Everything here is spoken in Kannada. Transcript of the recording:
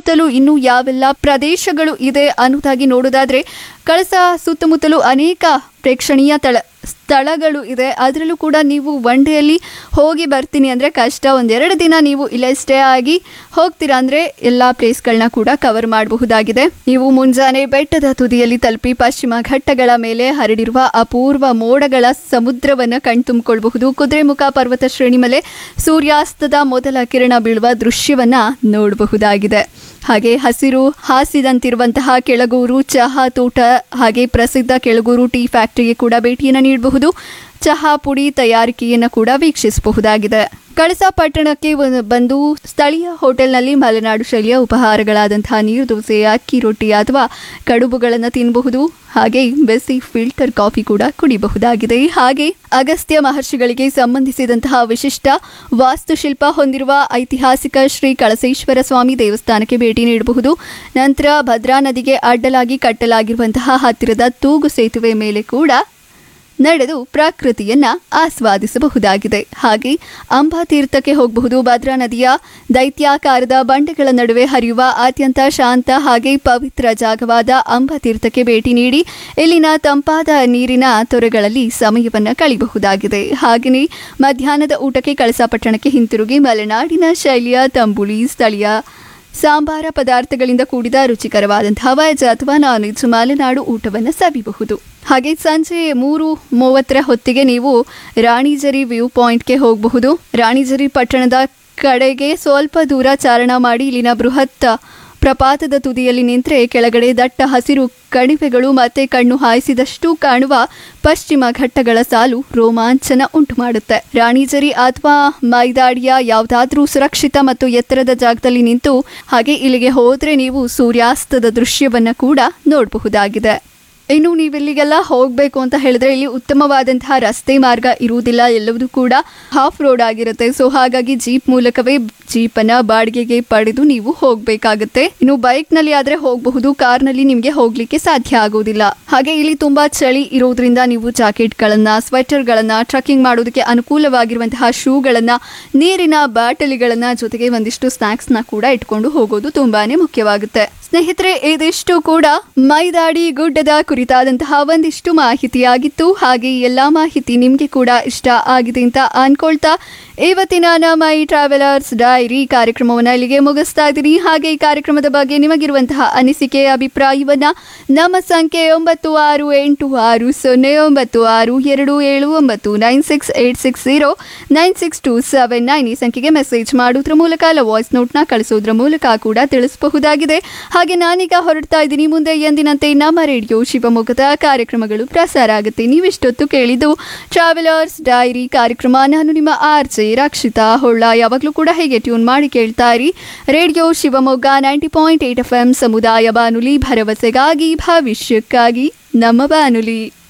ಸುತ್ತಮುತ್ತಲೂ ಇನ್ನು ಯಾವೆಲ್ಲ ಪ್ರದೇಶಗಳು ಇದೆ ಅನ್ನೋದಾಗಿ ನೋಡೋದಾದ್ರೆ ಕಳಸ ಸುತ್ತಮುತ್ತಲೂ ಅನೇಕ ಪ್ರೇಕ್ಷಣೀಯ ಸ್ಥಳಗಳು ಇದೆ. ಅದರಲ್ಲೂ ಕೂಡ ನೀವು ಒನ್ ಡೇಯಲ್ಲಿ ಹೋಗಿ ಬರ್ತೀನಿ ಅಂದರೆ ಕಷ್ಟ. ಒಂದೆರಡು ದಿನ ನೀವು ಇಲ್ಲೇ ಸ್ಟೇ ಆಗಿ ಹೋಗ್ತೀರಾ ಅಂದರೆ ಎಲ್ಲ ಪ್ಲೇಸ್ಗಳನ್ನ ಕೂಡ ಕವರ್ ಮಾಡಬಹುದಾಗಿದೆ. ನೀವು ಮುಂಜಾನೆ ಬೆಟ್ಟದ ತುದಿಯಲ್ಲಿ ತಲುಪಿ ಪಶ್ಚಿಮ ಘಟ್ಟಗಳ ಮೇಲೆ ಹರಡಿರುವ ಅಪೂರ್ವ ಮೋಡಗಳ ಸಮುದ್ರವನ್ನು ಕಣ್ತುಂಬಿಕೊಳ್ಳಬಹುದು. ಕುದುರೆಮುಖ ಪರ್ವತ ಶ್ರೇಣಿ ಮೇಲೆ ಸೂರ್ಯಾಸ್ತದ ಮೊದಲ ಕಿರಣ ಬೀಳುವ ದೃಶ್ಯವನ್ನ ನೋಡಬಹುದಾಗಿದೆ. ಹಾಗೆ ಹಸಿರು ಹಾಸಿದಂತಿರುವಂತಹ ಕೆಳಗೂರು ಚಹಾ ತೋಟ ಹಾಗೆ ಪ್ರಸಿದ್ಧ ಕೆಳಗೂರು ಟೀ ಫ್ಯಾಕ್ಟರಿಗೆ ಕೂಡ ಭೇಟಿಯನ್ನು ನೀಡಬಹುದು. ಚಹಾ ಪುಡಿ ತಯಾರಿಕೆಯನ್ನು ಕೂಡ ವೀಕ್ಷಿಸಬಹುದಾಗಿದೆ. ಕಳಸ ಪಟ್ಟಣಕ್ಕೆ ಬಂದು ಸ್ಥಳೀಯ ಹೋಟೆಲ್ನಲ್ಲಿ ಮಲೆನಾಡು ಶೈಲಿಯ ಉಪಹಾರಗಳಾದಂತಹ ನೀರು ದೋಸೆ, ಅಕ್ಕಿ ರೊಟ್ಟಿ ಅಥವಾ ಕಡುಬುಗಳನ್ನು ತಿನ್ನಬಹುದು. ಹಾಗೆ ಬಿಸಿ ಫಿಲ್ಟರ್ ಕಾಫಿ ಕೂಡ ಕುಡಿಬಹುದಾಗಿದೆ. ಹಾಗೆ ಅಗಸ್ತ್ಯ ಮಹರ್ಷಿಗಳಿಗೆ ಸಂಬಂಧಿಸಿದಂತಹ ವಿಶಿಷ್ಟ ವಾಸ್ತುಶಿಲ್ಪ ಹೊಂದಿರುವ ಐತಿಹಾಸಿಕ ಶ್ರೀ ಕಳಸೇಶ್ವರ ಸ್ವಾಮಿ ದೇವಸ್ಥಾನಕ್ಕೆ ಭೇಟಿ ನೀಡಬಹುದು. ನಂತರ ಭದ್ರಾ ನದಿಗೆ ಅಡ್ಡಲಾಗಿ ಕಟ್ಟಲಾಗಿರುವಂತಹ ಹತ್ತಿರದ ತೂಗು ಸೇತುವೆ ಮೇಲೆ ಕೂಡ ನಡೆದು ಪ್ರಕೃತಿಯನ್ನ ಆಸ್ವಾದಿಸಬಹುದಾಗಿದೆ. ಹಾಗೆ ಅಂಬಾತೀರ್ಥಕ್ಕೆ ಹೋಗಬಹುದು. ಭದ್ರಾ ನದಿಯ ದೈತ್ಯಾಕಾರದ ಬಂಡೆಗಳ ನಡುವೆ ಹರಿಯುವ ಅತ್ಯಂತ ಶಾಂತ ಹಾಗೆ ಪವಿತ್ರ ಜಾಗವಾದ ಅಂಬಾತೀರ್ಥಕ್ಕೆ ಭೇಟಿ ನೀಡಿ ಇಲ್ಲಿನ ತಂಪಾದ ನೀರಿನ ತೊರೆಗಳಲ್ಲಿ ಸಮಯವನ್ನು ಕಳೆಯಬಹುದಾಗಿದೆ. ಹಾಗೆಯೇ ಮಧ್ಯಾಹ್ನದ ಊಟಕ್ಕೆ ಕಳಸ ಪಟ್ಟಣಕ್ಕೆ ಹಿಂತಿರುಗಿ ಮಲೆನಾಡಿನ ಶೈಲಿಯ ತಂಬುಳಿ, ಸ್ಥಳೀಯ ಸಾಂಬಾರ ಪದಾರ್ಥಗಳಿಂದ ಕೂಡಿದ ರುಚಿಕರವಾದಂತಹ ವೆಜ್ ಅಥವಾ ನಾನ್ ವೆಜ್ ಮಲೆನಾಡು ಊಟವನ್ನು ಸವಿಬಹುದು. ಹಾಗೆ ಸಂಜೆ 3:30 ಹೊತ್ತಿಗೆ ನೀವು ರಾಣಿಜರಿ ವ್ಯೂ ಪಾಯಿಂಟ್ಗೆ ಹೋಗಬಹುದು. ರಾಣಿಜರಿ ಪಟ್ಟಣದ ಕಡೆಗೆ ಸ್ವಲ್ಪ ದೂರ ಚಾರಣ ಮಾಡಿ ಇಲ್ಲಿನ ಬೃಹತ್ ಪ್ರಪಾತದ ತುದಿಯಲ್ಲಿ ನಿಂತರೆ ಕೆಳಗಡೆ ದಟ್ಟ ಹಸಿರು ಕಣಿವೆಗಳು ಮತ್ತೆ ಕಣ್ಣು ಹಾಯಿಸಿದಷ್ಟು ಕಾಣುವ ಪಶ್ಚಿಮ ಘಟ್ಟಗಳ ಸಾಲು ರೋಮಾಂಚನ ಉಂಟು ಮಾಡುತ್ತೆ. ರಾಣಿಜರಿ ಅಥವಾ ಮೈದಾಡಿಯ ಯಾವುದಾದ್ರೂ ಸುರಕ್ಷಿತ ಮತ್ತು ಎತ್ತರದ ಜಾಗದಲ್ಲಿ ನಿಂತು ಹಾಗೆ ಇಲ್ಲಿಗೆ ಹೋದ್ರೆ ನೀವು ಸೂರ್ಯಾಸ್ತದ ದೃಶ್ಯವನ್ನ ಕೂಡ ನೋಡಬಹುದಾಗಿದೆ. ಇನ್ನು ನೀವೆಲ್ಲಿಗೆಲ್ಲ ಹೋಗಬೇಕು ಅಂತ ಹೇಳಿದ್ರೆ ಇಲ್ಲಿ ಉತ್ತಮವಾದಂತಹ ರಸ್ತೆ ಮಾರ್ಗ ಇರುವುದಿಲ್ಲ, ಎಲ್ಲವೂ ಕೂಡ ಹಾಫ್ ರೋಡ್ ಆಗಿರುತ್ತೆ. ಸೊ ಹಾಗಾಗಿ ಜೀಪ್ ಮೂಲಕವೇ ಜೀಪನ್ನ ಬಾಡಿಗೆಗೆ ಪಡೆದು ನೀವು ಹೋಗಬೇಕಾಗುತ್ತೆ. ಇನ್ನು ಬೈಕ್ ನಲ್ಲಿ ಆದ್ರೆ ಹೋಗಬಹುದು, ಕಾರ್ನಲ್ಲಿ ನಿಮ್ಗೆ ಹೋಗ್ಲಿಕ್ಕೆ ಸಾಧ್ಯ ಆಗೋದಿಲ್ಲ. ಹಾಗೆ ಇಲ್ಲಿ ತುಂಬಾ ಚಳಿ ಇರೋದ್ರಿಂದ ನೀವು ಜಾಕೆಟ್ ಗಳನ್ನ, ಸ್ವೆಟರ್ ಗಳನ್ನ, ಟ್ರಕ್ಕಿಂಗ್ ಮಾಡೋದಕ್ಕೆ ಅನುಕೂಲವಾಗಿರುವಂತಹ ಶೂಗಳನ್ನ, ನೀರಿನ ಬಾಟಲಿಗಳನ್ನ, ಜೊತೆಗೆ ಒಂದಿಷ್ಟು ಸ್ನಾಕ್ಸ್ ನ ಕೂಡ ಇಟ್ಕೊಂಡು ಹೋಗೋದು ತುಂಬಾನೇ ಮುಖ್ಯವಾಗುತ್ತೆ. ಸ್ನೇಹಿತರೆ, ಇದಿಷ್ಟು ಕೂಡ ಮೈದಾಡಿ ಗುಡ್ಡದ ಕುರಿತಾದಂತಹ ಒಂದಿಷ್ಟು ಮಾಹಿತಿಯಾಗಿತ್ತು. ಹಾಗೆ ಎಲ್ಲಾ ಮಾಹಿತಿ ನಿಮ್ಗೆ ಕೂಡ ಇಷ್ಟ ಆಗಿದೆ ಅಂತ ಅನ್ಕೊಳ್ತಾ ಇವತ್ತಿನ ನಮ್ಮ ಈ ಟ್ರಾವೆಲರ್ಸ್ ಡೈರಿ ಕಾರ್ಯಕ್ರಮವನ್ನು ಇಲ್ಲಿಗೆ ಮುಗಿಸ್ತಾ ಇದ್ದೀನಿ. ಹಾಗೆ ಈ ಕಾರ್ಯಕ್ರಮದ ಬಗ್ಗೆ ನಿಮಗಿರುವಂತಹ ಅನಿಸಿಕೆ, ಅಭಿಪ್ರಾಯವನ್ನ ನಮ್ಮ ಸಂಖ್ಯೆ 96862072799686096279 ಈ ಸಂಖ್ಯೆಗೆ ಮೆಸೇಜ್ ಮಾಡೋದ್ರ ಮೂಲಕ ಅಲ್ಲ ವಾಯ್ಸ್ ನೋಟ್ನ ಕಳಿಸೋದ್ರ ಮೂಲಕ ಕೂಡ ತಿಳಿಸಬಹುದಾಗಿದೆ. ಹಾಗೆ ನಾನೀಗ ಹೊರಡ್ತಾ ಇದ್ದೀನಿ. ಮುಂದೆ ಎಂದಿನಂತೆ ನಮ್ಮ ರೇಡಿಯೋ ಶಿವಮೊಗ್ಗದ ಕಾರ್ಯಕ್ರಮಗಳು ಪ್ರಸಾರ ಆಗುತ್ತೆ. ನೀವಿಷ್ಟೊತ್ತು ಕೇಳಿದ್ದು ಟ್ರಾವೆಲರ್ಸ್ ಡೈರಿ ಕಾರ್ಯಕ್ರಮ. ನಾನು ನಿಮ್ಮ RJ ರಕ್ಷಿತಾ ಹೊಳ್ಳ. ಯಾವಾಗಲೂ ಕೂಡ ಹೇಗೆ ಟ್ಯೂನ್ ಮಾಡಿ ಕೇಳ್ತಾ ಇರಿ ರೇಡಿಯೋ ಶಿವಮೊಗ್ಗ 90.8 FM ಸಮುದಾಯ ಬಾನುಲಿ, ಭರವಸೆಗಾಗಿ ಭವಿಷ್ಯಕ್ಕಾಗಿ ನಮ್ಮ ಬಾನುಲಿ.